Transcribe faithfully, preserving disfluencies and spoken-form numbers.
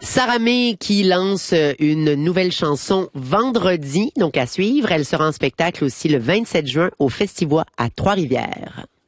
Sarah May qui lance une nouvelle chanson vendredi, donc à suivre. Elle sera en spectacle aussi le vingt-sept juin au Festivois à Trois-Rivières.